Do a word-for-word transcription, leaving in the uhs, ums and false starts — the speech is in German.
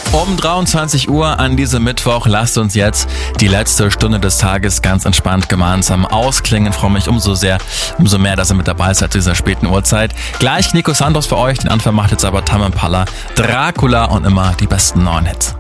Um dreiundzwanzig Uhr an diesem Mittwoch lasst uns jetzt die letzte Stunde des Tages ganz entspannt gemeinsam ausklingen. Ich freue mich umso sehr, umso mehr, dass ihr mit dabei seid zu dieser späten Uhrzeit. Gleich Nico Santos für euch, den Anfang macht jetzt aber Tame Impala, Dracula und immer die besten neuen Hits.